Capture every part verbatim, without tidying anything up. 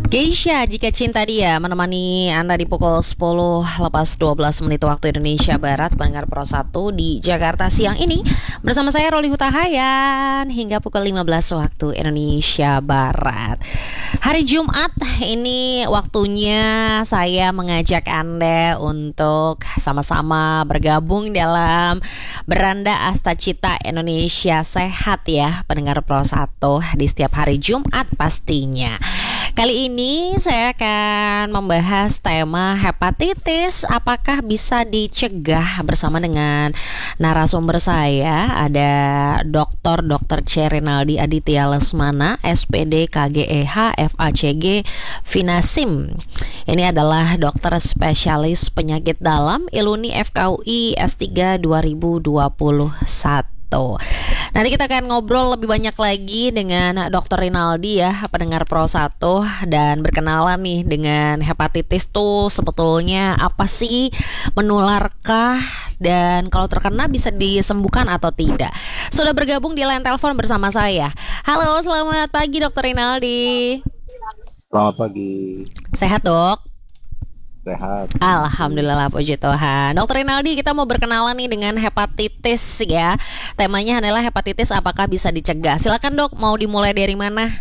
Geisha, jika cinta dia menemani Anda di pukul sepuluh lepas dua belas menit waktu Indonesia Barat, pendengar Pro satu di Jakarta siang ini bersama saya Roli Hutahayan hingga pukul lima belas waktu Indonesia Barat. Hari Jumat ini waktunya saya mengajak Anda untuk sama-sama bergabung dalam Beranda Astacita Indonesia Sehat ya, pendengar Pro satu di setiap hari Jumat pastinya. Kali ini saya akan membahas tema hepatitis, apakah bisa dicegah bersama dengan narasumber saya. Ada Doktor Dokter C. Rinaldi Aditya Lesmana, S P D K G E H F A C G Finasim. Ini adalah dokter spesialis penyakit dalam, Iluni F K U I S tiga dua ribu dua puluh satu. Nanti kita akan ngobrol lebih banyak lagi dengan Dokter Rinaldi ya, pendengar Pro satu, dan berkenalan nih dengan hepatitis tuh sebetulnya apa sih, menularkah, dan kalau terkena bisa disembuhkan atau tidak. Sudah bergabung di line telepon bersama saya. Halo, selamat pagi Dokter Rinaldi. Selamat pagi. Sehat dok? Sehat. Alhamdulillah, puji Tuhan. Dokter Rinaldi, kita mau berkenalan nih dengan hepatitis ya. Temanya adalah hepatitis apakah bisa dicegah. Silakan dok, mau dimulai dari mana?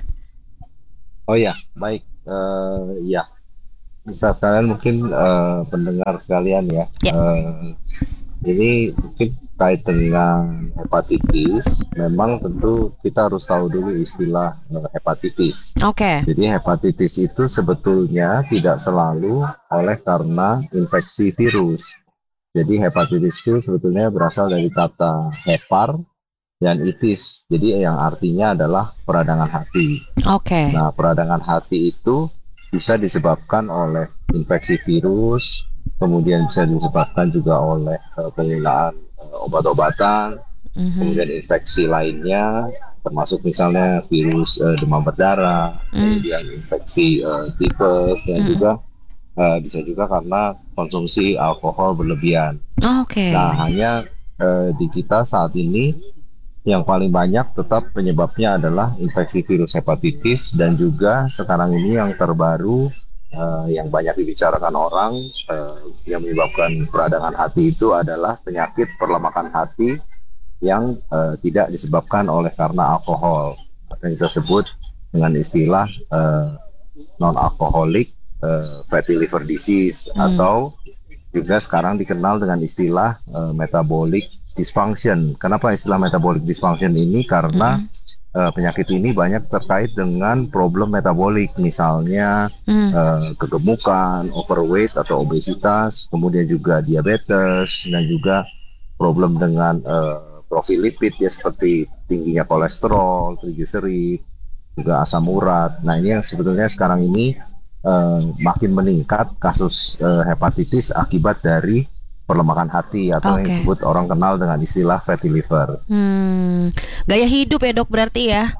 Oh ya, baik. Uh, ya, bisa kalian mungkin uh, pendengar sekalian ya. Ya. Uh, ini mungkin kait dengan hepatitis. Memang tentu kita harus tahu dulu istilah uh, hepatitis. Oke. Jadi hepatitis itu sebetulnya tidak selalu oleh karena infeksi virus. Jadi hepatitis itu sebetulnya berasal dari kata hepar dan itis. Jadi yang artinya adalah peradangan hati. Oke. Nah, peradangan hati itu bisa disebabkan oleh infeksi virus, kemudian bisa disebabkan juga oleh uh, penggunaan uh, obat-obatan, Mm-hmm. kemudian infeksi lainnya, termasuk misalnya virus uh, demam berdarah, Mm. kemudian infeksi uh, tipes, dan Mm. juga uh, bisa juga karena konsumsi alkohol berlebihan. Oke. Nah, hanya uh, di kita saat ini yang paling banyak tetap penyebabnya adalah infeksi virus hepatitis, dan juga sekarang ini yang terbaru uh, yang banyak dibicarakan orang uh, yang menyebabkan peradangan hati itu adalah penyakit perlemakan hati yang uh, tidak disebabkan oleh karena alkohol, atau yang kita sebut dengan istilah uh, non-alcoholic uh, fatty liver disease, Hmm. atau juga sekarang dikenal dengan istilah uh, metabolic dysfunction. Kenapa istilah metabolic dysfunction ini? Karena Hmm. uh, penyakit ini banyak terkait dengan problem metabolik, misalnya Hmm. uh, kegemukan, overweight atau obesitas, kemudian juga diabetes, dan juga problem dengan uh, profil lipid ya, seperti tingginya kolesterol, trigliserid, juga asam urat. Nah, ini yang sebetulnya sekarang ini uh, makin meningkat kasus uh, hepatitis akibat dari perlemakan hati, atau yang Oke. disebut orang kenal dengan istilah fatty liver. Hmm. Gaya hidup ya dok berarti ya?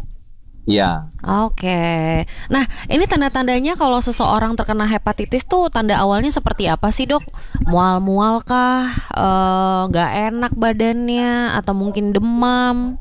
Iya. Oke. Nah, ini tanda-tandanya kalau seseorang terkena hepatitis tuh tanda awalnya seperti apa sih dok? Mual-mual kah? Eh, Nggak enak badannya? Atau mungkin demam?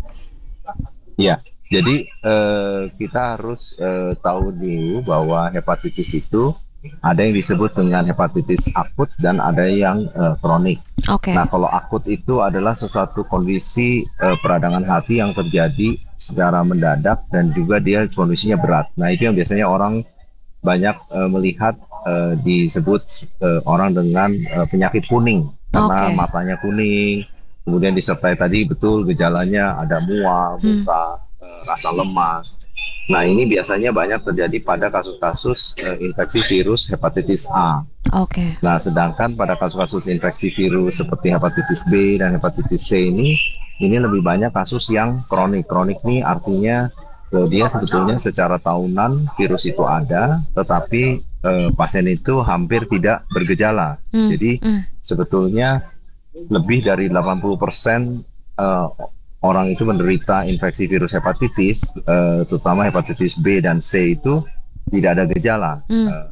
Iya, jadi eh, kita harus eh, tahu dulu bahwa hepatitis itu ada yang disebut dengan hepatitis akut dan ada yang eh, kronik. Oke. Nah, kalau akut itu adalah sesuatu kondisi eh, peradangan hati yang terjadi secara mendadak dan juga dia kondisinya berat. Nah, itu yang biasanya orang banyak eh, melihat eh, disebut eh, orang dengan eh, penyakit kuning, karena Oke. matanya kuning. Kemudian disertai tadi betul gejalanya ada mual, Hmm. muntah, eh, rasa lemas. Nah, ini biasanya banyak terjadi pada kasus-kasus eh, infeksi virus hepatitis A. Oke. Nah, sedangkan pada kasus-kasus infeksi virus seperti hepatitis B dan hepatitis C ini, ini lebih banyak kasus yang kronik. Kronik ini artinya eh, dia sebetulnya secara tahunan virus itu ada, tetapi eh, pasien itu hampir tidak bergejala. Hmm. Jadi Hmm. sebetulnya lebih dari delapan puluh persen eh, orang itu menderita infeksi virus hepatitis, eh, terutama hepatitis B dan C itu tidak ada gejala. Hmm. Eh,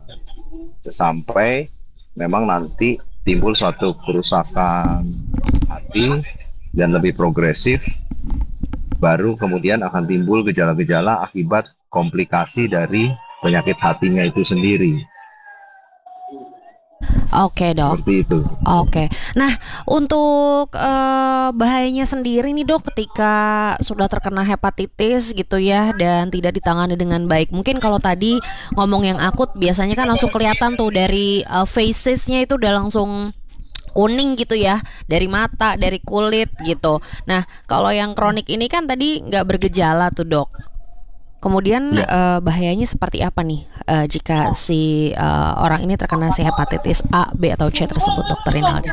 sampai memang nanti timbul suatu kerusakan hati dan lebih progresif, baru kemudian akan timbul gejala-gejala akibat komplikasi dari penyakit hatinya itu sendiri. Oke dok. Seperti itu. Oke. Nah, untuk eh, bahayanya sendiri nih dok, ketika sudah terkena hepatitis gitu ya, dan tidak ditangani dengan baik. Mungkin kalau tadi ngomong yang akut, biasanya kan langsung kelihatan tuh dari eh, faces-nya itu udah langsung kuning gitu ya, dari mata, dari kulit gitu. Nah, kalau yang kronik ini kan tadi nggak bergejala tuh dok. Kemudian Ya. eh, bahayanya seperti apa nih eh, jika si eh, orang ini terkena si hepatitis A, B atau C tersebut, dokter Rinaldi?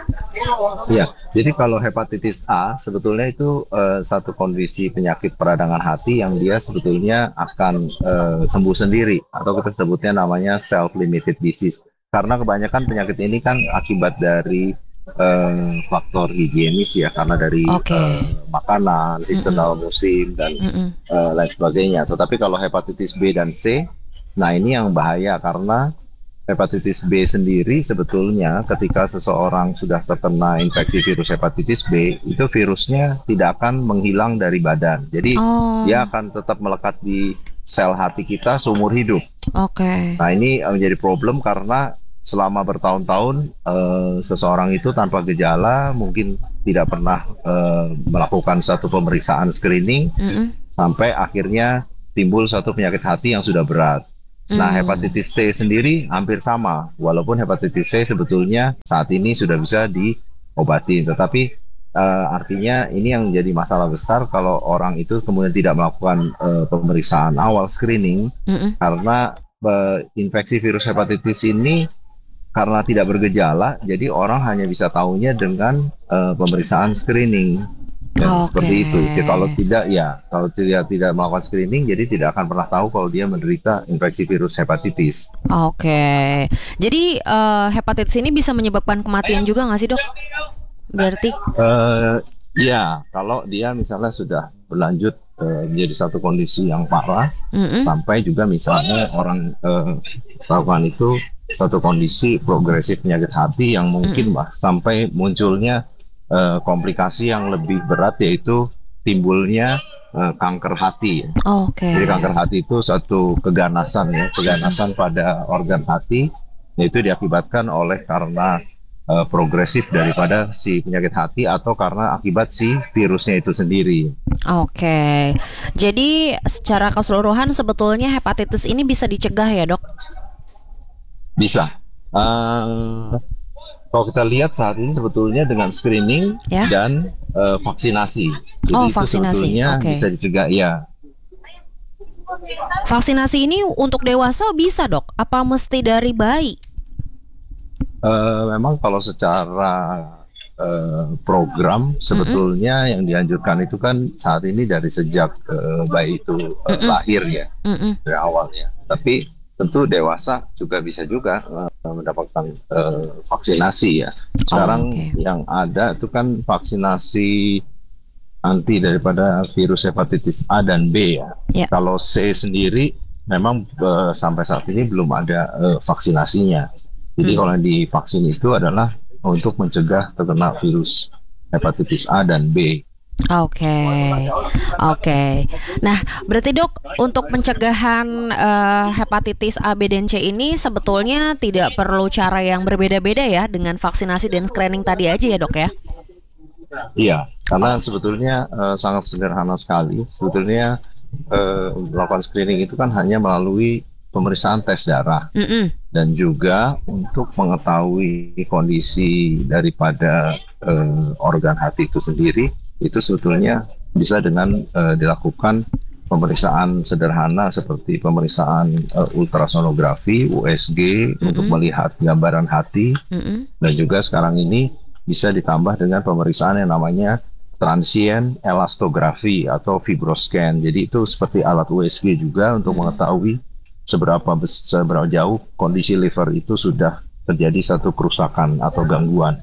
Ya, jadi kalau hepatitis A sebetulnya itu eh, satu kondisi penyakit peradangan hati yang dia sebetulnya akan eh, sembuh sendiri atau kita sebutnya namanya self-limited disease. Karena kebanyakan penyakit ini kan akibat dari eh, faktor higienis ya, karena dari Oke. eh, makanan, seasonal musim dan Mm-mm. eh, lain sebagainya. Tetapi kalau hepatitis B dan C, nah ini yang bahaya karena hepatitis B sendiri sebetulnya ketika seseorang sudah terkena infeksi virus hepatitis B, itu virusnya tidak akan menghilang dari badan. Jadi Oh, dia akan tetap melekat di sel hati kita seumur hidup. oke. Nah ini eh, menjadi problem karena selama bertahun-tahun eh, seseorang itu tanpa gejala mungkin tidak pernah eh, melakukan satu pemeriksaan screening Mm-mm. sampai akhirnya timbul satu penyakit hati yang sudah berat. Nah, Mm. hepatitis C sendiri hampir sama, walaupun hepatitis C sebetulnya saat ini sudah bisa diobati, tetapi eh, artinya ini yang menjadi masalah besar kalau orang itu kemudian tidak melakukan eh, pemeriksaan awal screening, Mm-mm. karena eh, infeksi virus hepatitis ini karena tidak bergejala, jadi orang hanya bisa tahunya dengan eh, pemeriksaan screening. Dan Oke. seperti itu. Jadi kalau tidak, ya kalau tidak tidak melakukan screening, jadi tidak akan pernah tahu kalau dia menderita infeksi virus hepatitis. Oke. Jadi eh, hepatitis ini bisa menyebabkan kematian juga nggak sih dok? Berarti? Eh, ya, kalau dia misalnya sudah berlanjut eh, menjadi satu kondisi yang parah, Mm-mm. sampai juga misalnya orang eh, melakukan itu satu kondisi progresif penyakit hati yang mungkin bah, sampai munculnya eh, komplikasi yang lebih berat, yaitu timbulnya eh, kanker hati. Oke. Jadi kanker hati itu satu keganasan ya, keganasan pada organ hati, yaitu diakibatkan oleh karena eh, progresif daripada si penyakit hati atau karena akibat si virusnya itu sendiri. Oke. Jadi secara keseluruhan sebetulnya hepatitis ini bisa dicegah ya dok? Bisa. Eh, kalau kita lihat saat ini sebetulnya dengan screening Ya. dan eh, vaksinasi, jadi Oh, itu vaksinasi. sebetulnya Oke. bisa dicegah ya. Vaksinasi ini untuk dewasa bisa dok? Apa mesti dari bayi? Eh, memang kalau secara eh, program sebetulnya yang dianjurkan itu kan saat ini dari sejak eh, bayi itu eh, Mm-mm. lahir ya, Mm-mm. dari awalnya. Tapi tentu dewasa juga bisa juga eh, mendapatkan eh, vaksinasi ya. Sekarang Oh, oke. yang ada itu kan vaksinasi anti daripada virus hepatitis A dan B ya. Ya. Kalau C sendiri memang eh, sampai saat ini belum ada eh, vaksinasinya. Jadi Hmm. kalau yang divaksin itu adalah untuk mencegah terkena virus hepatitis A dan B. Oke, oke. Nah, berarti dok, untuk pencegahan eh, hepatitis A, B, dan C ini sebetulnya tidak perlu cara yang berbeda-beda ya dengan vaksinasi dan screening tadi aja ya dok ya? Iya, karena sebetulnya eh, sangat sederhana sekali. Sebetulnya eh, melakukan screening itu kan hanya melalui pemeriksaan tes darah Mm-mm. dan juga untuk mengetahui kondisi daripada eh, organ hati itu sendiri, itu sebetulnya bisa dengan eh, dilakukan pemeriksaan sederhana seperti pemeriksaan eh, ultrasonografi, U S G untuk Mm-mm. melihat gambaran hati, Mm-mm. dan juga sekarang ini bisa ditambah dengan pemeriksaan yang namanya transient elastografi atau fibroscan. Jadi itu seperti alat U S G juga untuk mengetahui seberapa bes- seberapa jauh kondisi liver itu sudah terjadi satu kerusakan atau gangguan.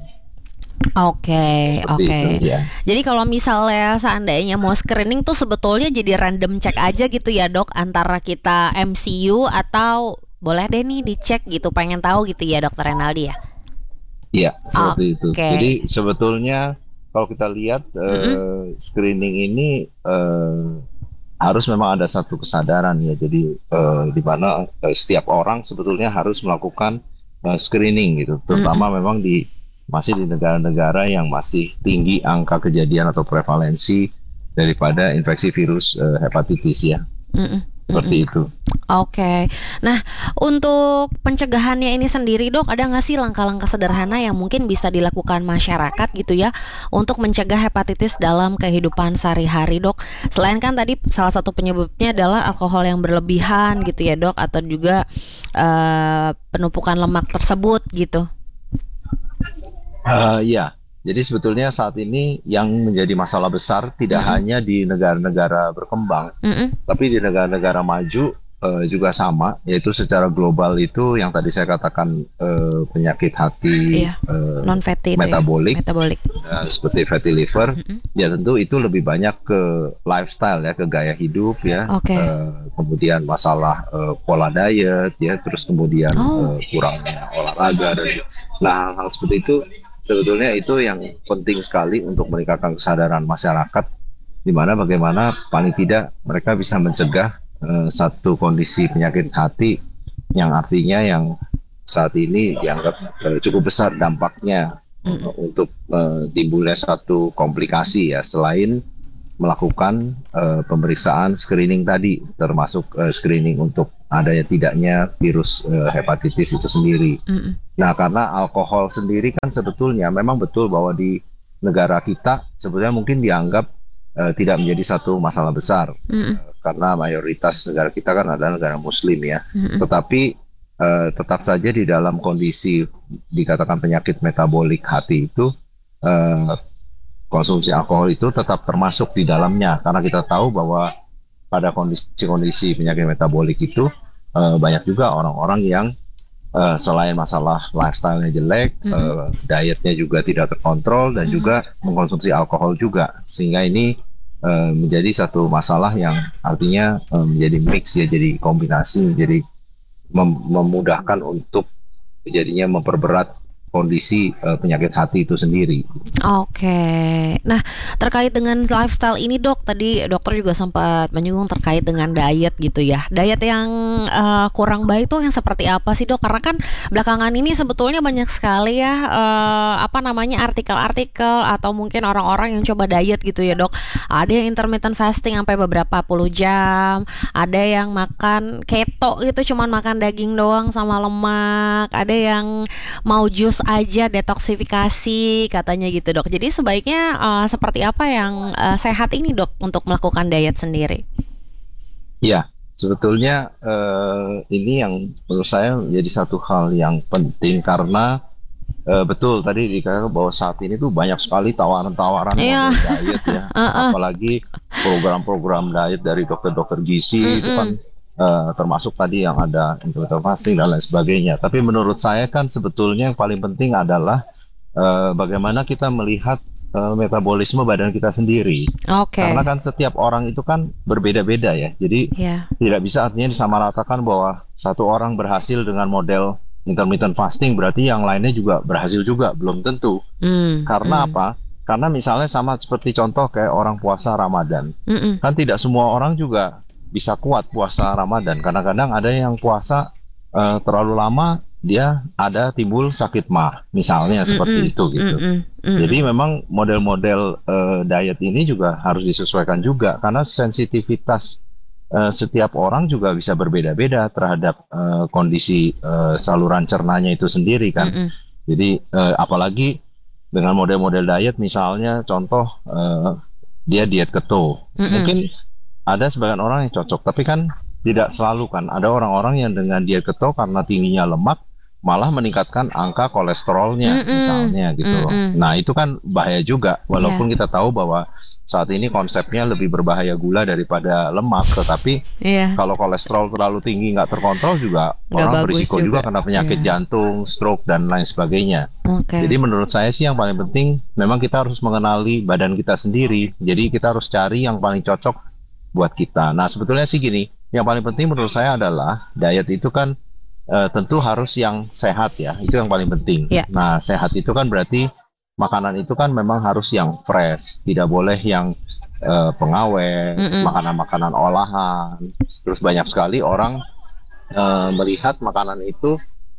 Oke, Seperti oke. itu, ya. Jadi kalau misalnya seandainya mau screening tuh sebetulnya jadi random check aja gitu ya dok, antara kita M C U atau boleh deh nih dicek gitu, pengen tahu gitu ya dokter Renaldi ya? Iya, seperti itu. Oke. Jadi sebetulnya kalau kita lihat eh, screening ini eh, harus memang ada satu kesadaran ya. Jadi eh, di mana eh, setiap orang sebetulnya harus melakukan eh, screening gitu, terutama Mm-mm. memang di masih di negara-negara yang masih tinggi angka kejadian atau prevalensi daripada infeksi virus eh, hepatitis ya. Mm-mm. Mm-mm. Seperti itu. Oke, nah untuk pencegahannya ini sendiri dok, ada nggak sih langkah-langkah sederhana yang mungkin bisa dilakukan masyarakat gitu ya untuk mencegah hepatitis dalam kehidupan sehari-hari dok? Selain kan tadi salah satu penyebabnya adalah alkohol yang berlebihan gitu ya dok, atau juga eh, penumpukan lemak tersebut gitu. Eh, ya, jadi sebetulnya saat ini yang menjadi masalah besar tidak Mm-mm. hanya di negara-negara berkembang, Mm-mm. tapi di negara-negara maju eh, juga sama, yaitu secara global itu yang tadi saya katakan eh, penyakit hati Iya, eh, non fatty itu ya, metabolik metabolik. eh, seperti fatty liver, Mm-mm. ya tentu itu lebih banyak ke lifestyle ya, ke gaya hidup ya, Oke. eh, kemudian masalah eh, pola diet ya, terus kemudian Oh. eh, kurangnya olahraga dan nah hal-hal seperti itu sebetulnya itu yang penting sekali untuk meningkatkan kesadaran masyarakat, di mana bagaimana paling tidak mereka bisa mencegah eh, satu kondisi penyakit hati yang artinya yang saat ini dianggap eh, cukup besar dampaknya eh, Mm-mm. untuk eh, timbulnya satu komplikasi ya, selain melakukan eh, pemeriksaan screening tadi, termasuk eh, screening untuk adanya tidaknya virus eh, hepatitis itu sendiri. Mm-mm. Nah, karena alkohol sendiri kan sebetulnya memang betul bahwa di negara kita sebetulnya mungkin dianggap eh, tidak menjadi satu masalah besar Mm-mm. karena mayoritas negara kita kan adalah negara Muslim ya. Mm-mm. Tetapi eh, tetap saja di dalam kondisi dikatakan penyakit metabolik hati itu eh, konsumsi alkohol itu tetap termasuk di dalamnya, karena kita tahu bahwa pada kondisi-kondisi penyakit metabolik itu eh, banyak juga orang-orang yang eh, selain masalah lifestyle-nya jelek, Mm-mm. eh, dietnya juga tidak terkontrol dan Mm-mm. juga mengkonsumsi alkohol juga, sehingga ini eh, menjadi satu masalah yang artinya eh, menjadi mix ya, jadi kombinasi, menjadi mem- memudahkan untuk jadinya memperberat kondisi eh, penyakit hati itu sendiri. Oke, nah terkait dengan lifestyle ini dok, tadi dokter juga sempat menyinggung terkait dengan diet gitu ya. Diet yang eh, kurang baik tuh yang seperti apa sih dok? Karena kan belakangan ini sebetulnya banyak sekali ya eh, apa namanya artikel-artikel atau mungkin orang-orang yang coba diet gitu ya dok. Ada yang intermittent fasting sampai beberapa puluh jam, ada yang makan keto gitu, cuman makan daging doang sama lemak, ada yang mau jus aja detoksifikasi katanya gitu dok. Jadi sebaiknya uh, seperti apa yang uh, sehat ini dok untuk melakukan diet sendiri? Ya, sebetulnya eh, ini yang menurut saya menjadi satu hal yang penting karena eh, betul tadi dikatakan bahwa saat ini tuh banyak sekali tawaran-tawaran Iya. mengenai diet ya, Uh-uh. apalagi program-program diet dari dokter-dokter gizi itu kan Mm-mm. eh, termasuk tadi yang ada intermittent fasting dan lain sebagainya. Tapi menurut saya kan sebetulnya yang paling penting adalah eh, bagaimana kita melihat eh, metabolisme badan kita sendiri. Oke. Karena kan setiap orang itu kan berbeda-beda ya. Jadi Ya. tidak bisa artinya disamaratakan bahwa satu orang berhasil dengan model intermittent fasting berarti yang lainnya juga berhasil juga. Belum tentu. Mm, Karena mm, apa? Karena misalnya sama seperti contoh kayak orang puasa Ramadan. mm-mm. Kan tidak semua orang juga bisa kuat puasa Ramadan. Kadang-kadang ada yang puasa eh, terlalu lama, dia ada timbul sakit mah, misalnya seperti Mm-mm. itu gitu. Mm-mm. Mm-mm. Jadi memang model-model eh, diet ini juga harus disesuaikan juga karena sensitivitas eh, setiap orang juga bisa berbeda-beda terhadap eh, kondisi eh, saluran cernanya itu sendiri kan. Mm-mm. Jadi eh, apalagi dengan model-model diet misalnya contoh eh, dia diet keto. Mm-mm. Mungkin ada sebagian orang yang cocok, tapi kan tidak selalu kan. Ada orang-orang yang dengan diet keto karena tingginya lemak malah meningkatkan angka kolesterolnya Mm-mm. misalnya gitu loh. Mm-mm. Nah itu kan bahaya juga, walaupun Iya. kita tahu bahwa saat ini konsepnya lebih berbahaya gula daripada lemak, tetapi Iya. kalau kolesterol terlalu tinggi nggak terkontrol juga Nggak orang bagus berisiko juga. juga kena penyakit Iya. jantung, stroke dan lain sebagainya. Oke. Jadi menurut saya sih yang paling penting memang kita harus mengenali badan kita sendiri. Jadi kita harus cari yang paling cocok buat kita. Nah sebetulnya sih gini, yang paling penting menurut saya adalah diet itu kan eh, tentu harus yang sehat ya, itu yang paling penting. Iya. Nah sehat itu kan berarti makanan itu kan memang harus yang fresh, tidak boleh yang uh, pengawet, Mm-mm. makanan-makanan olahan. Terus banyak sekali orang uh, melihat makanan itu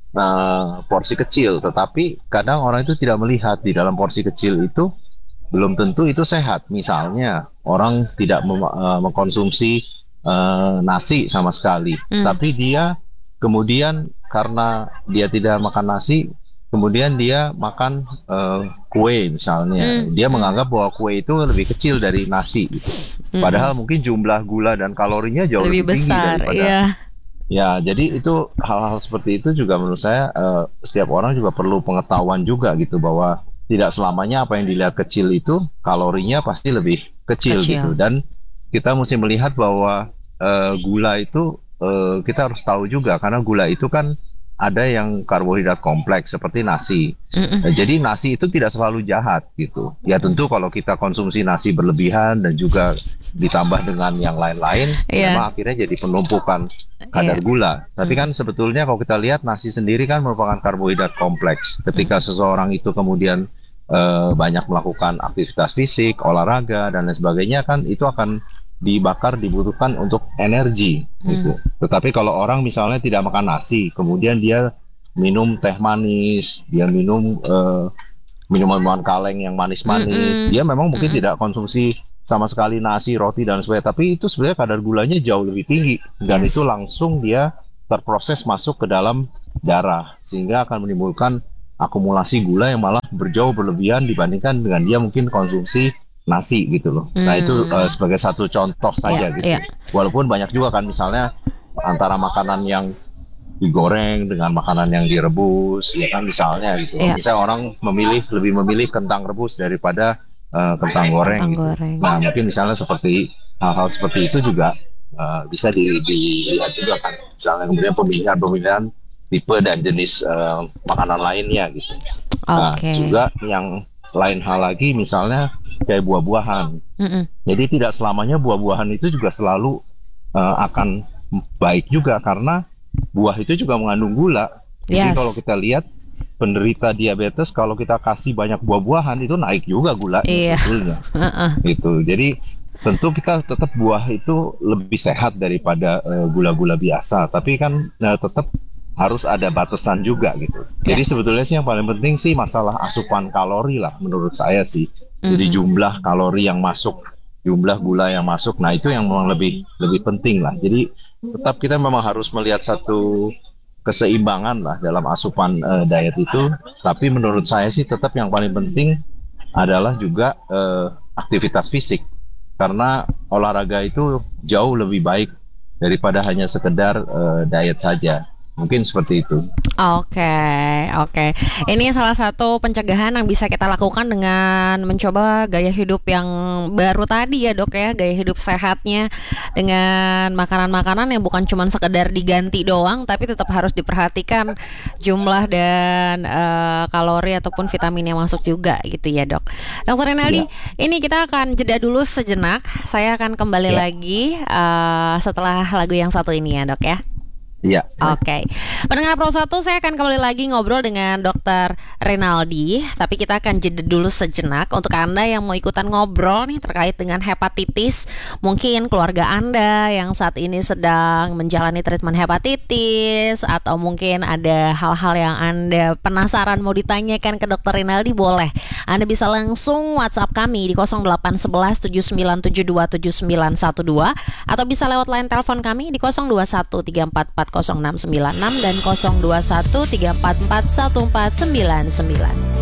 uh, porsi kecil, tetapi kadang orang itu tidak melihat di dalam porsi kecil itu belum tentu itu sehat. Misalnya orang tidak mem- uh, mengkonsumsi uh, nasi sama sekali, Mm. tapi dia kemudian karena dia tidak makan nasi, kemudian dia makan uh, kue misalnya, Mm. dia Mm. menganggap bahwa kue itu lebih kecil dari nasi, gitu. Mm-mm. Padahal mungkin jumlah gula dan kalorinya jauh Lebih lebih, tinggi besar, daripada. iya. Ya, jadi itu hal-hal seperti itu juga menurut saya eh, setiap orang juga perlu pengetahuan juga gitu, bahwa tidak selamanya apa yang dilihat kecil itu kalorinya pasti lebih kecil, Kecil. gitu. Dan kita mesti melihat bahwa eh, gula itu eh, kita harus tahu juga, karena gula itu kan ada yang karbohidrat kompleks seperti nasi. Mm-mm. Nah, jadi nasi itu tidak selalu jahat gitu. Ya tentu kalau kita konsumsi nasi berlebihan dan juga ditambah dengan yang lain-lain, Iya. memang akhirnya jadi penumpukan kadar Iya. gula. Tapi Hmm. kan sebetulnya kalau kita lihat nasi sendiri kan merupakan karbohidrat kompleks. Ketika seseorang itu kemudian eh, banyak melakukan aktivitas fisik, olahraga dan lain sebagainya, kan itu akan dibakar, dibutuhkan untuk energi gitu. Tetapi kalau orang misalnya tidak makan nasi, kemudian dia minum teh manis, dia minum eh, minuman-minuman kaleng yang manis-manis, Mm-mm. dia memang mungkin Mm-mm. tidak konsumsi sama sekali nasi, roti dan sebagainya, tapi itu sebenarnya kadar gulanya jauh lebih tinggi dan Yes. itu langsung dia terproses masuk ke dalam darah, sehingga akan menimbulkan akumulasi gula yang malah berjauh berlebihan dibandingkan dengan dia mungkin konsumsi nasi gitu loh. Nah itu Hmm. eh, sebagai satu contoh saja Iya, gitu. iya. Walaupun banyak juga kan misalnya antara makanan yang digoreng dengan makanan yang direbus, ya kan misalnya gitu. Iya. Misalnya orang memilih lebih memilih kentang rebus daripada eh, kentang goreng. Kentang gitu. goreng. Nah mungkin misalnya seperti hal-hal seperti itu juga eh, bisa di- dilihat juga kan. Misalnya kemudian pemilihan-pemilihan tipe dan jenis eh, makanan lainnya gitu. Nah Oke. juga yang lain hal lagi misalnya kayak buah-buahan. Mm-mm. Jadi tidak selamanya buah-buahan itu juga selalu uh, akan baik juga, karena buah itu juga mengandung gula. Jadi Yes. kalau kita lihat penderita diabetes, kalau kita kasih banyak buah-buahan itu naik juga gulanya Iya. sebetulnya. Uh-uh. Gitu. Jadi tentu kita tetap buah itu lebih sehat daripada uh, gula-gula biasa, tapi kan uh, tetap harus ada batasan juga gitu. Jadi Ya. sebetulnya sih yang paling penting sih masalah asupan kalori lah menurut saya sih. Jadi Mhm. jumlah kalori yang masuk, jumlah gula yang masuk, nah itu yang memang lebih lebih penting lah. Jadi tetap kita memang harus melihat satu keseimbangan lah dalam asupan eh, diet itu. Tapi menurut saya sih tetap yang paling penting adalah juga eh, aktivitas fisik, karena olahraga itu jauh lebih baik daripada hanya sekedar eh, diet saja. Mungkin seperti itu. Oke, oke. Ini salah satu pencegahan yang bisa kita lakukan dengan mencoba gaya hidup yang baru tadi ya dok ya, gaya hidup sehatnya dengan makanan-makanan yang bukan cuma sekedar diganti doang, tapi tetap harus diperhatikan jumlah dan eh, kalori ataupun vitamin yang masuk juga gitu ya dok. Dokter Rinaldi, ini kita akan jeda dulu sejenak. Saya akan kembali Ya. lagi eh, setelah lagu yang satu ini ya dok ya. Iya. Oke, pendengar Pro satu, saya akan kembali lagi ngobrol dengan dokter Rinaldi. Tapi kita akan jeda dulu sejenak. Untuk Anda yang mau ikutan ngobrol nih terkait dengan hepatitis, mungkin keluarga Anda yang saat ini sedang menjalani treatment hepatitis, atau mungkin ada hal-hal yang Anda penasaran mau ditanyakan ke dokter Rinaldi, boleh. Anda bisa langsung WhatsApp kami di nol delapan satu satu tujuh sembilan tujuh dua tujuh sembilan satu dua, atau bisa lewat line telepon kami di nol dua satu tiga empat empat nol enam sembilan enam dan nol dua satu tiga empat empat satu empat sembilan sembilan.